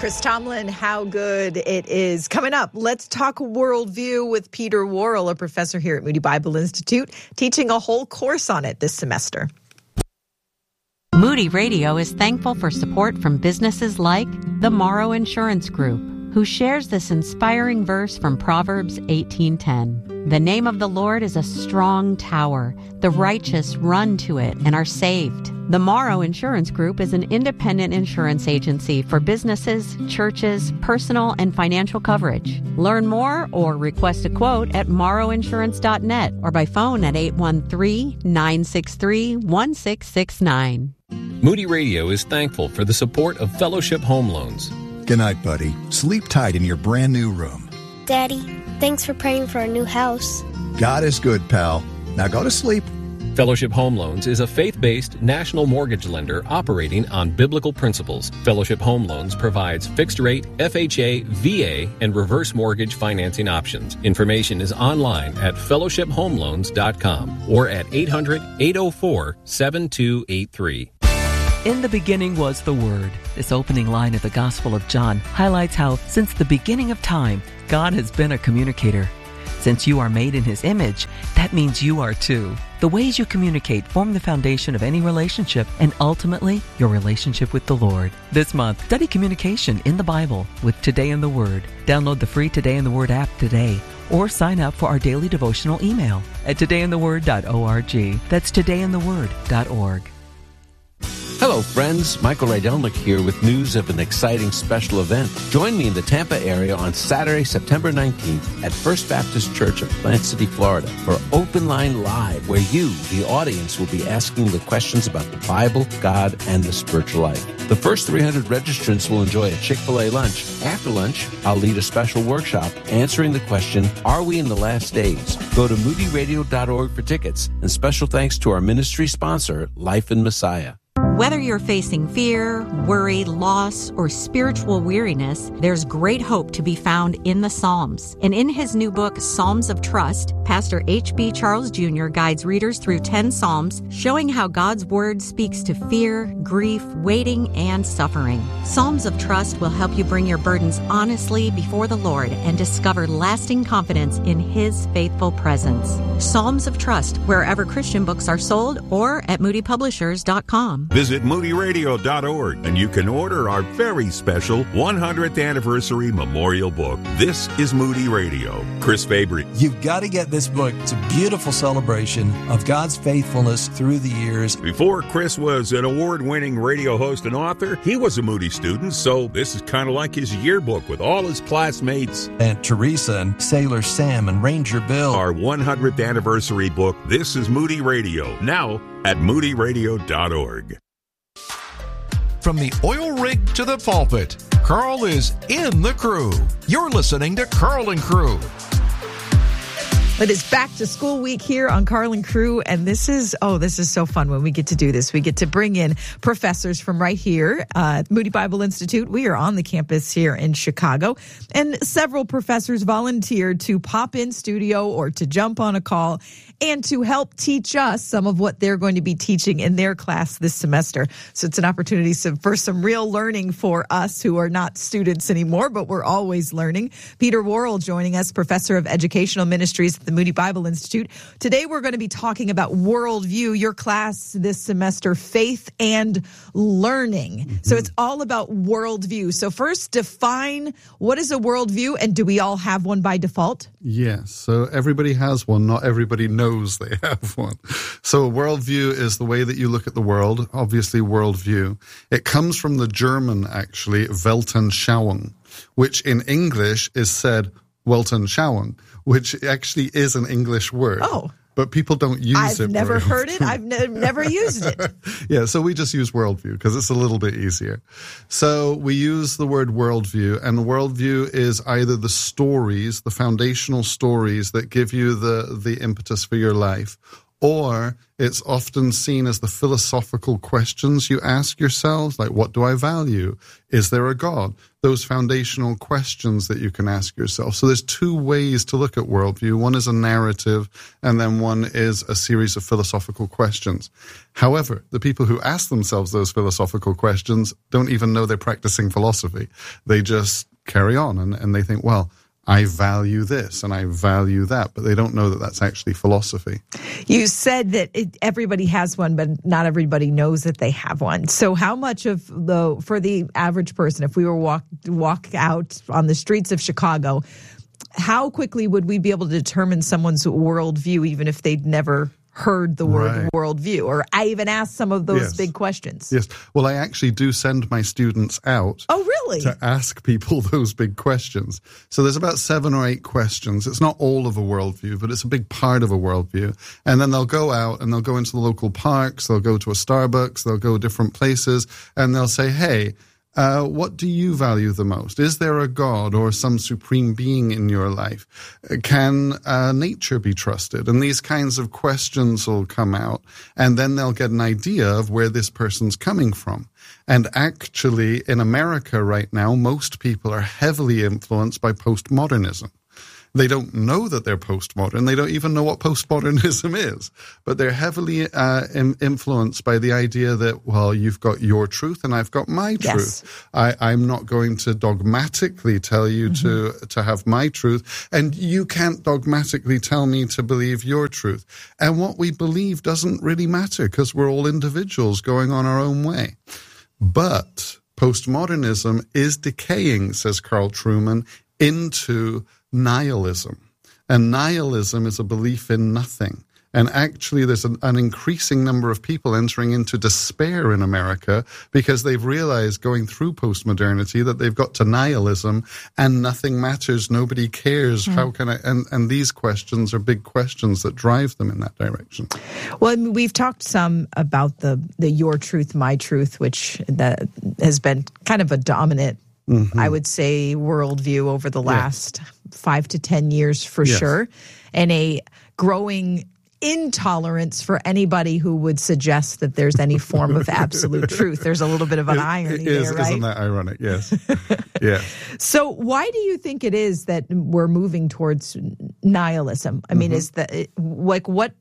Chris Tomlin, how good it is. Coming up, let's talk worldview with Peter Worrell, a professor here at Moody Bible Institute, teaching a whole course on it this semester. Moody Radio is thankful for support from businesses like the Morrow Insurance Group, who shares this inspiring verse from Proverbs 18:10. The name of the Lord is a strong tower. The righteous run to it and are saved. The Morrow Insurance Group is an independent insurance agency for businesses, churches, personal and financial coverage. Learn more or request a quote at morrowinsurance.net or by phone at 813-963-1669. Moody Radio is thankful for the support of Fellowship Home Loans. Good night, buddy. Sleep tight in your brand new room. Daddy, thanks for praying for our new house. God is good, pal. Now go to sleep. Fellowship Home Loans is a faith-based national mortgage lender operating on biblical principles. Fellowship Home Loans provides fixed-rate, FHA, VA, and reverse mortgage financing options. Information is online at fellowshiphomeloans.com or at 800-804-7283. In the beginning was the Word. This opening line of the Gospel of John highlights how, since the beginning of time, God has been a communicator. Since you are made in His image, that means you are too. The ways you communicate form the foundation of any relationship and ultimately your relationship with the Lord. This month, study communication in the Bible with Today in the Word. Download the free Today in the Word app today or sign up for our daily devotional email at todayintheword.org. That's todayintheword.org. Hello, friends. Michael Rydelnik here with news of an exciting special event. Join me in the Tampa area on Saturday, September 19th at First Baptist Church of Plant City, Florida for Open Line Live, where you, the audience, will be asking the questions about the Bible, God, and the spiritual life. The first 300 registrants will enjoy a Chick-fil-A lunch. After lunch, I'll lead a special workshop answering the question, are we in the last days? Go to moodyradio.org for tickets. And special thanks to our ministry sponsor, Life in Messiah. Whether you're facing fear, worry, loss, or spiritual weariness, there's great hope to be found in the Psalms. And in his new book, Psalms of Trust, Pastor H.B. Charles Jr. guides readers through 10 Psalms, showing how God's Word speaks to fear, grief, waiting, and suffering. Psalms of Trust will help you bring your burdens honestly before the Lord and discover lasting confidence in His faithful presence. Psalms of Trust, wherever Christian books are sold, or at moodypublishers.com. Visit moodyradio.org and you can order our very special 100th anniversary memorial book. This is Moody Radio. Chris Fabry. You've got to get this book. It's a beautiful celebration of God's faithfulness through the years. Before Chris was an award-winning radio host and author, he was a Moody student, so this is kind of like his yearbook with all his classmates. Aunt Teresa and Sailor Sam and Ranger Bill. Our 100th anniversary book, This is Moody Radio, now at moodyradio.org. From the oil rig to the pulpit, Carl is in the crew. You're listening to Carl and Crew. It is back to school week here on Carl and Crew, and this is so fun when we get to do this. We get to bring in professors from right here at Moody Bible Institute. We are on the campus here in Chicago, and several professors volunteered to pop in studio or to jump on a call and to help teach us some of what they're going to be teaching in their class this semester. So it's an opportunity for some real learning for us who are not students anymore, but we're always learning. Peter Worrell joining us, professor of educational ministries at the Moody Bible Institute. Today we're going to be talking about worldview, your class this semester, faith and learning. Mm-hmm. So it's all about worldview. So first, define what is a worldview, and do we all have one by default? Yes. So everybody has one. Not everybody knows they have one. So a worldview is the way that you look at the world. Obviously, worldview. It comes from the German, actually, Weltanschauung, which in English is said Weltanschauung, which actually is an English word. Oh. But people don't use it. I've never heard it. I've never used it. Yeah, so we just use worldview because it's a little bit easier. So we use the word worldview, and worldview is either the stories, the foundational stories that give you the impetus for your life, Or it's often seen as the philosophical questions you ask yourselves, like, what do I value? Is there a God? Those foundational questions that you can ask yourself. So there's two ways to look at worldview. One is a narrative, and then one is a series of philosophical questions. However, the people who ask themselves those philosophical questions don't even know they're practicing philosophy. They just carry on, and they think, well, I value this and I value that, but they don't know that that's actually philosophy. You said that everybody has one, but not everybody knows that they have one. So how much of for the average person, if we were walk out on the streets of Chicago, how quickly would we be able to determine someone's worldview, even if they'd never heard the word worldview? Or I even asked some of those big questions. Yes. Well, I actually do send my students out. Oh, really? To ask people those big questions. So there's about 7 or 8 questions. It's not all of a worldview, but it's a big part of a worldview. And then they'll go out and they'll go into the local parks, they'll go to a Starbucks, they'll go different places, and they'll say, hey, what do you value the most? Is there a God or some supreme being in your life? Can nature be trusted? And these kinds of questions will come out, and then they'll get an idea of where this person's coming from. And actually, in America right now, most people are heavily influenced by postmodernism. They don't know that they're postmodern. They don't even know what postmodernism is. But they're heavily influenced by the idea that, well, you've got your truth and I've got my truth. I'm not going to dogmatically tell you to have my truth, and you can't dogmatically tell me to believe your truth. And what we believe doesn't really matter because we're all individuals going on our own way. But postmodernism is decaying, says Carl Trueman, into nihilism. And nihilism is a belief in nothing. And actually, there's an increasing number of people entering into despair in America because they've realized going through postmodernity that they've got to nihilism and nothing matters, nobody cares. How can I? And these questions are big questions that drive them in that direction. Well, I mean, we've talked some about the your truth, my truth, which that has been kind of a dominant, I would say, worldview over the last 5 to 10 years for sure, and a growing intolerance for anybody who would suggest that there's any form of absolute truth. There's a little bit of an irony there, right? Isn't that ironic? Yes. Yeah. So why do you think it is that we're moving towards nihilism? I mean, is that like what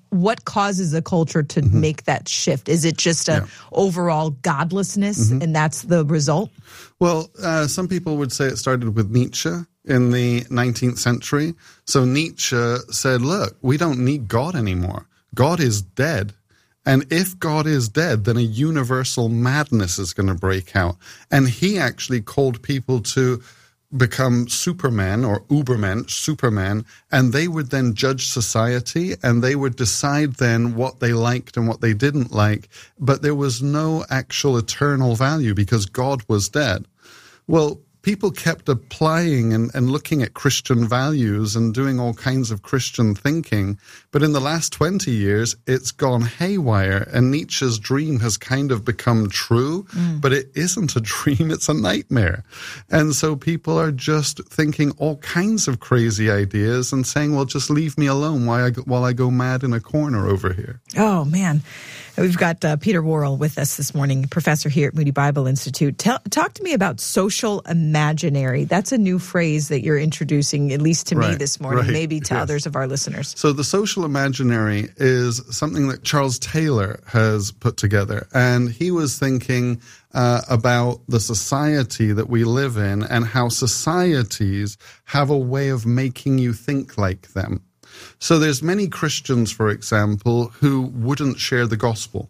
causes a culture to make that shift? Is it just a overall godlessness and that's the result? Well, some people would say it started with Nietzsche in the 19th century. So Nietzsche said, look, we don't need God anymore. God is dead. And if God is dead, then a universal madness is going to break out. And he actually called people to become supermen or ubermen, supermen, and they would then judge society and they would decide then what they liked and what they didn't like. But there was no actual eternal value because God was dead. Well, people kept applying and looking at Christian values and doing all kinds of Christian thinking. But in the last 20 years, it's gone haywire. And Nietzsche's dream has kind of become true, but it isn't a dream. It's a nightmare. And so people are just thinking all kinds of crazy ideas and saying, well, just leave me alone while I go mad in a corner over here. Oh, man. We've got Peter Worrell with us this morning, professor here at Moody Bible Institute. Talk to me about social imaginary. That's a new phrase that you're introducing, at least to me this morning, maybe to others of our listeners. So the social imaginary is something that Charles Taylor has put together. And he was thinking about the society that we live in and how societies have a way of making you think like them. So there's many Christians, for example, who wouldn't share the gospel.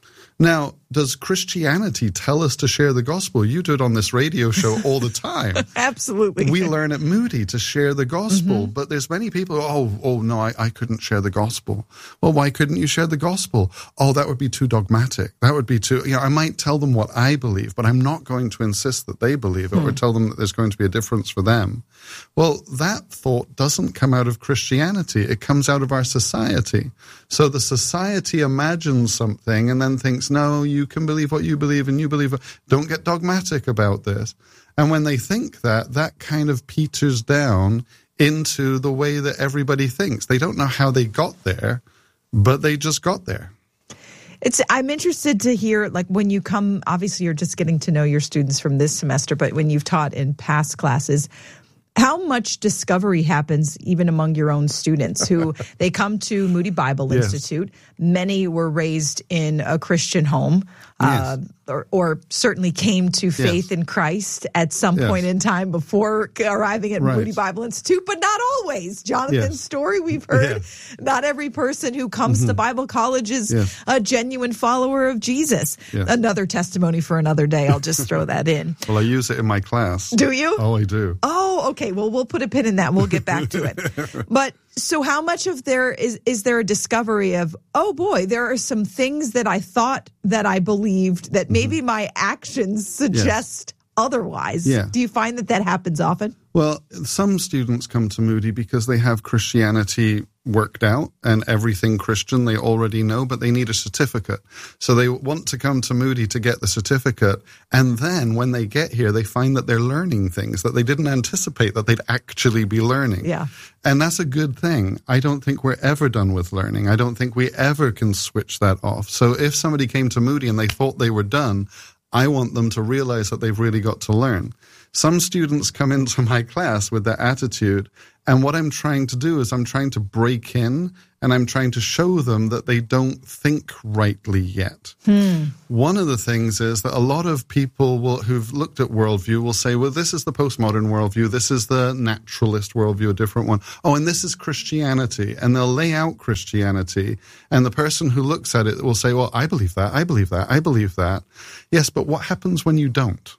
Now, does Christianity tell us to share the gospel? You do it on this radio show all the time. Absolutely. We learn at Moody to share the gospel, but there's many people, no, I couldn't share the gospel. Well, why couldn't you share the gospel? Oh, that would be too dogmatic. That would be too, I might tell them what I believe, but I'm not going to insist that they believe it or tell them that there's going to be a difference for them. Well, that thought doesn't come out of Christianity. It comes out of our society. So the society imagines something and then thinks, no, you can believe what you believe and you believe it. Don't get dogmatic about this. And when they think that kind of peters down into the way that everybody thinks. They don't know how they got there, but they just got there. I'm interested to hear, like, when you come, obviously you're just getting to know your students from this semester, but when you've taught in past classes, how much discovery happens even among your own students who they come to Moody Bible Institute. Many were raised in a Christian home, or certainly came to faith in Christ at some point in time before arriving at Moody Bible Institute, but not always. Jonathan's story, we've heard, not every person who comes to Bible college is a genuine follower of Jesus. Another testimony for another day. I'll just throw that in. Well, I use it in my class. Do you? Oh, I do. Oh, okay. Well, we'll put a pin in that. We'll get back to it. But so how much of there is there a discovery of, oh boy, there are some things that I thought that I believed that maybe my actions suggest otherwise. Do you find that happens often? Well, some students come to Moody because they have Christianity worked out and everything Christian they already know, but they need a certificate. So they want to come to Moody to get the certificate. And then when they get here, they find that they're learning things that they didn't anticipate that they'd actually be learning. And that's a good thing. I don't think we're ever done with learning. I don't think we ever can switch that off. So if somebody came to Moody and they thought they were done, I want them to realize that they've really got to learn. Some students come into my class with that attitude, and what I'm trying to do is I'm trying to break in, and I'm trying to show them that they don't think rightly yet. One of the things is that a lot of people who've looked at worldview will say, well, this is the postmodern worldview, this is the naturalist worldview, a different one. Oh, and this is Christianity. And they'll lay out Christianity, and the person who looks at it will say, well, I believe that, I believe that, I believe that. Yes, but what happens when you don't?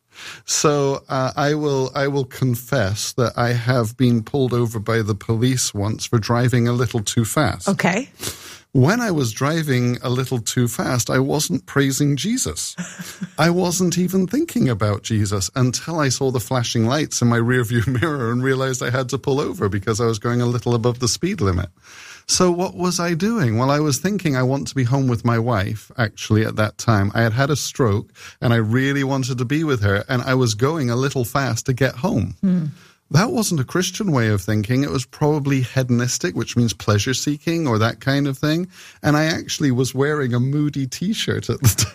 So I will confess that I have been pulled over by the police once for driving a little too fast. Okay. When I was driving a little too fast, I wasn't praising Jesus. I wasn't even thinking about Jesus until I saw the flashing lights in my rearview mirror and realized I had to pull over because I was going a little above the speed limit. So what was I doing? Well, I was thinking I want to be home with my wife, actually, at that time. I had had a stroke, and I really wanted to be with her, and I was going a little fast to get home. That wasn't a Christian way of thinking. It was probably hedonistic, which means pleasure-seeking or that kind of thing. And I actually was wearing a Moody T-shirt at the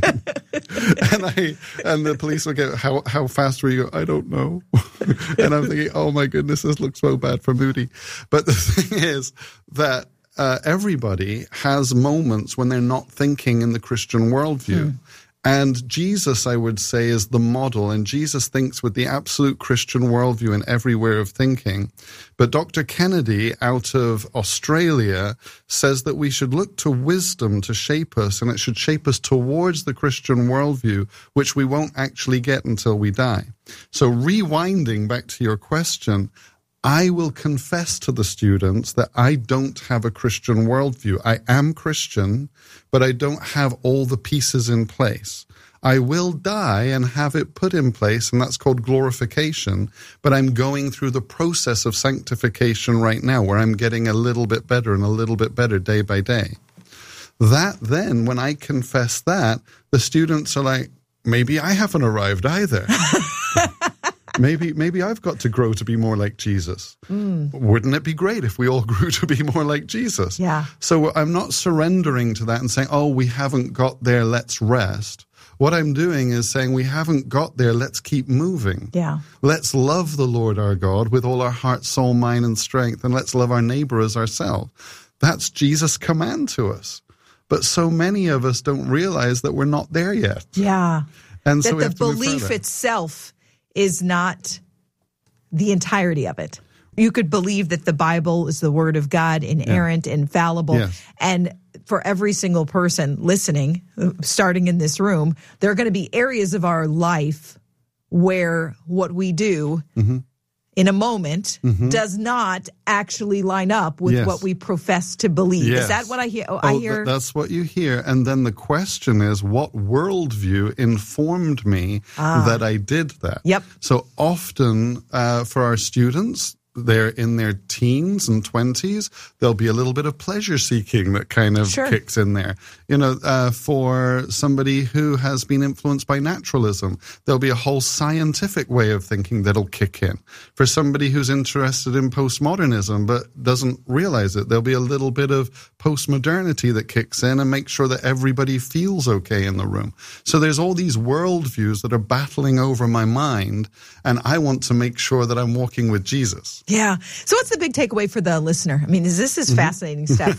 time. and the police would go, how fast were you? I don't know. And I'm thinking, oh my goodness, this looks so bad for Moody. But the thing is that everybody has moments when they're not thinking in the Christian worldview. And Jesus, I would say, is the model, and Jesus thinks with the absolute Christian worldview in every way of thinking. But Dr. Kennedy, out of Australia, says that we should look to wisdom to shape us, and it should shape us towards the Christian worldview, which we won't actually get until we die. So rewinding back to your question, I will confess to the students that I don't have a Christian worldview. I am Christian, but I don't have all the pieces in place. I will die and have it put in place, and that's called glorification, but I'm going through the process of sanctification right now, where I'm getting a little bit better and a little bit better day by day. That then, when I confess that, the students are like, maybe I haven't arrived either. Maybe I've got to grow to be more like Jesus. Wouldn't it be great if we all grew to be more like Jesus? So I'm not surrendering to that and saying, oh, we haven't got there, let's rest. What I'm doing is saying we haven't got there, let's keep moving. Let's love the Lord our God with all our heart, soul, mind, and strength, and let's love our neighbor as ourselves. That's Jesus' command to us. But so many of us don't realize that we're not there yet. And so that the belief itself is not the entirety of it. You could believe that the Bible is the Word of God, inerrant, infallible. And for every single person listening, starting in this room, there are going to be areas of our life where what we do in a moment does not actually line up with what we profess to believe. Is that what I hear? I hear that's what you hear. And then the question is, what worldview informed me that I did that? So often for our students, they're in their teens and 20s, there'll be a little bit of pleasure seeking that kind of kicks in there. For somebody who has been influenced by naturalism, there'll be a whole scientific way of thinking that'll kick in. For somebody who's interested in postmodernism but doesn't realize it, there'll be a little bit of postmodernity that kicks in and makes sure that everybody feels okay in the room. So there's all these worldviews that are battling over my mind, and I want to make sure that I'm walking with Jesus. Yeah. So what's the big takeaway for the listener? I mean, this is fascinating stuff.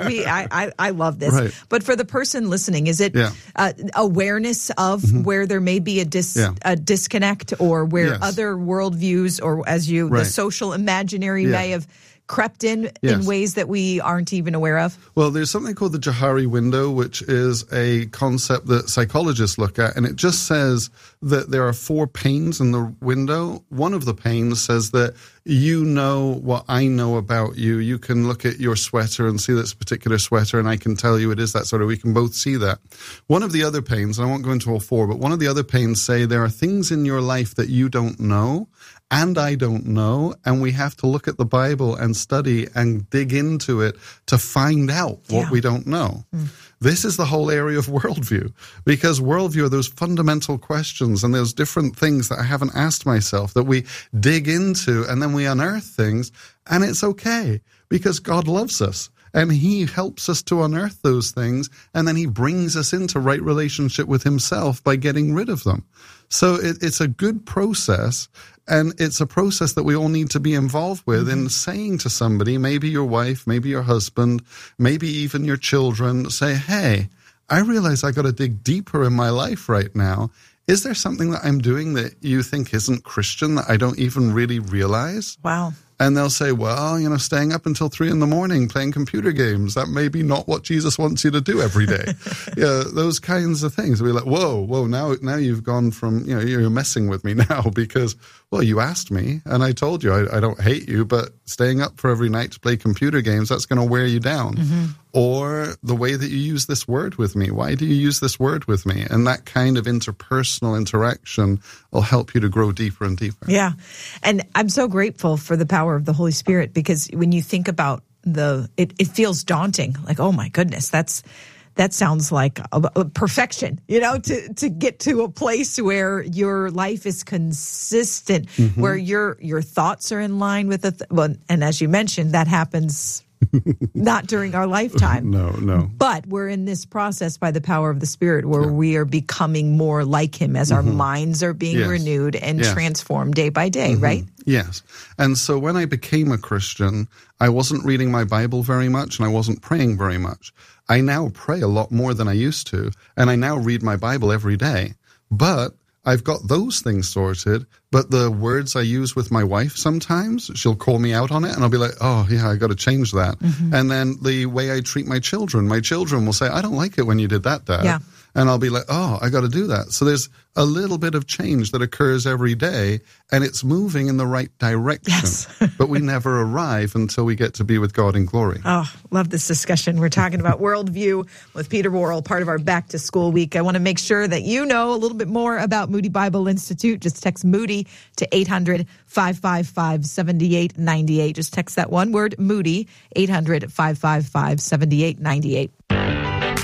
I love this. Right. But for the person listening, is it awareness of where there may be a disconnect, or where other worldviews, or the social imaginary may have crept in ways that we aren't even aware of? Well, there's something called the Johari window, which is a concept that psychologists look at, and it just says that there are 4 panes in the window. One of the panes says that you know what I know about you. You can look at your sweater and see that's a particular sweater, and I can tell you it is that sort of. We can both see that. One of the other panes, and I won't go into all 4, but one of the other panes say there are things in your life that you don't know, and I don't know, and we have to look at the Bible and study and dig into it to find out what we don't know. This is the whole area of worldview, because worldview are those fundamental questions and those different things that I haven't asked myself that we dig into, and then we unearth things, and it's okay because God loves us. And he helps us to unearth those things, and then he brings us into right relationship with himself by getting rid of them. So it's a good process, and it's a process that we all need to be involved with in saying to somebody, maybe your wife, maybe your husband, maybe even your children, say, hey, I realize I got to dig deeper in my life right now. Is there something that I'm doing that you think isn't Christian that I don't even really realize? Wow. And they'll say, well, staying up until 3 a.m, playing computer games, that may be not what Jesus wants you to do every day. Those kinds of things. We're like, whoa, now you've gone from, you're messing with me now because, well, you asked me and I told you I don't hate you, but staying up for every night to play computer games, that's going to wear you down. Or the way that you use this word with me. Why do you use this word with me? And that kind of interpersonal interaction will help you to grow deeper and deeper. Yeah. And I'm so grateful for the power of the Holy Spirit, because when you think about it feels daunting. Like, oh my goodness, that sounds like a perfection, to get to a place where your life is consistent, where your thoughts are in line with and as you mentioned, that happens not during our lifetime. No. But we're in this process by the power of the Spirit where we are becoming more like him as our minds are being renewed and transformed day by day, right? Yes. And so when I became a Christian, I wasn't reading my Bible very much and I wasn't praying very much. I now pray a lot more than I used to, and I now read my Bible every day. But I've got those things sorted, but the words I use with my wife sometimes, she'll call me out on it, and I'll be like, oh, yeah, I got to change that. And then the way I treat my children will say, I don't like it when you did that, Dad. Yeah. And I'll be like, oh, I got to do that. So there's a little bit of change that occurs every day, and it's moving in the right direction. Yes. But we never arrive until we get to be with God in glory. Oh, love this discussion. We're talking about worldview with Peter Worrell, part of our Back to School Week. I want to make sure that you know a little bit more about Moody Bible Institute. Just text Moody to 800-555-7898. Just text that one word, Moody, 800-555-7898.